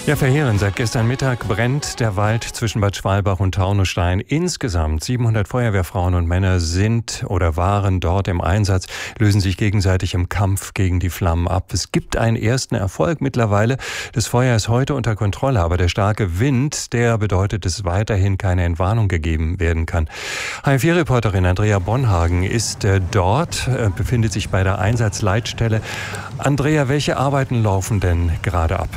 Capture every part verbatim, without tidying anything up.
Ja, verheerend. Seit gestern Mittag brennt der Wald zwischen Bad Schwalbach und Taunusstein. Insgesamt siebenhundert Feuerwehrfrauen und Männer sind oder waren dort im Einsatz, lösen sich gegenseitig im Kampf gegen die Flammen ab. Es gibt einen ersten Erfolg mittlerweile. Das Feuer ist heute unter Kontrolle, aber der starke Wind, der bedeutet, dass weiterhin keine Entwarnung gegeben werden kann. H vier Reporterin Andrea Bonhagen ist äh, dort, äh, befindet sich bei der Einsatzleitstelle. Andrea, welche Arbeiten laufen denn gerade ab?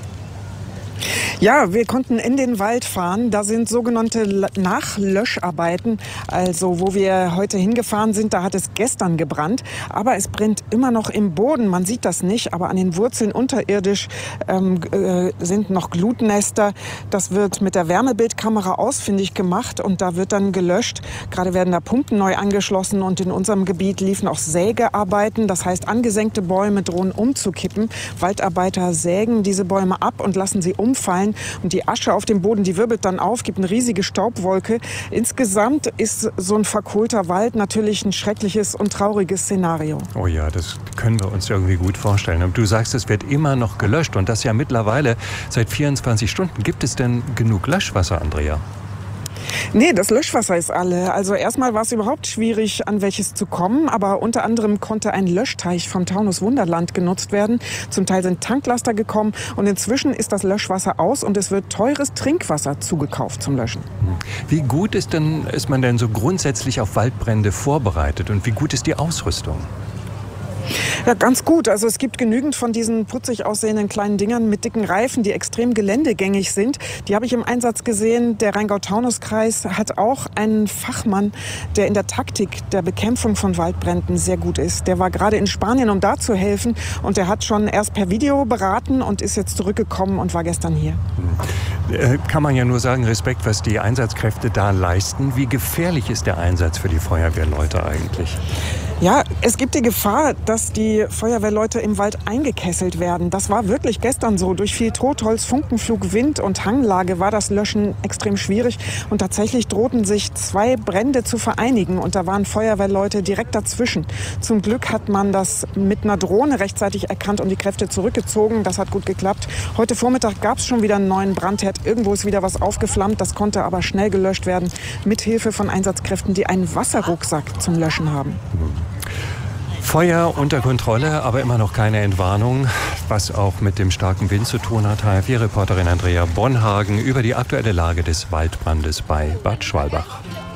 Ja, wir konnten in den Wald fahren. Da sind sogenannte Nachlöscharbeiten. Also wo wir heute hingefahren sind, da hat es gestern gebrannt. Aber es brennt immer noch im Boden. Man sieht das nicht, aber an den Wurzeln unterirdisch ähm, äh, sind noch Glutnester. Das wird mit der Wärmebildkamera ausfindig gemacht und da wird dann gelöscht. Gerade werden da Pumpen neu angeschlossen und in unserem Gebiet liefen auch Sägearbeiten. Das heißt, angesenkte Bäume drohen umzukippen. Waldarbeiter sägen diese Bäume ab und lassen sie umfallen. Und die Asche auf dem Boden, die wirbelt dann auf, gibt eine riesige Staubwolke. Insgesamt ist so ein verkohlter Wald natürlich ein schreckliches und trauriges Szenario. Oh ja, das können wir uns irgendwie gut vorstellen. Und du sagst, es wird immer noch gelöscht und das ja mittlerweile seit vierundzwanzig Stunden. Gibt es denn genug Löschwasser, Andrea? Nee, das Löschwasser ist alle. Also erstmal war es überhaupt schwierig, an welches zu kommen. Aber unter anderem konnte ein Löschteich vom Taunus Wunderland genutzt werden. Zum Teil sind Tanklaster gekommen. Und inzwischen ist das Löschwasser aus und es wird teures Trinkwasser zugekauft zum Löschen. Wie gut ist, denn, ist man denn so grundsätzlich auf Waldbrände vorbereitet? Und wie gut ist die Ausrüstung? Ja, ganz gut. Also es gibt genügend von diesen putzig aussehenden kleinen Dingern mit dicken Reifen, die extrem geländegängig sind. Die habe ich im Einsatz gesehen. Der Rheingau-Taunus-Kreis hat auch einen Fachmann, der in der Taktik der Bekämpfung von Waldbränden sehr gut ist. Der war gerade in Spanien, um da zu helfen. Und der hat schon erst per Video beraten und ist jetzt zurückgekommen und war gestern hier. Äh, kann man ja nur sagen, Respekt, was die Einsatzkräfte da leisten. Wie gefährlich ist der Einsatz für die Feuerwehrleute eigentlich? Ja, es gibt die Gefahr, dass die Feuerwehrleute im Wald eingekesselt werden. Das war wirklich gestern so. Durch viel Totholz, Funkenflug, Wind und Hanglage war das Löschen extrem schwierig. Und tatsächlich drohten sich zwei Brände zu vereinigen. Und da waren Feuerwehrleute direkt dazwischen. Zum Glück hat man das mit einer Drohne rechtzeitig erkannt und die Kräfte zurückgezogen. Das hat gut geklappt. Heute Vormittag gab es schon wieder einen neuen Brandherd. Irgendwo ist wieder was aufgeflammt. Das konnte aber schnell gelöscht werden. Mit Hilfe von Einsatzkräften, die einen Wasserrucksack zum Löschen haben. Feuer unter Kontrolle, aber immer noch keine Entwarnung, was auch mit dem starken Wind zu tun hat. H vier Reporterin Andrea Bonhagen über die aktuelle Lage des Waldbrandes bei Bad Schwalbach.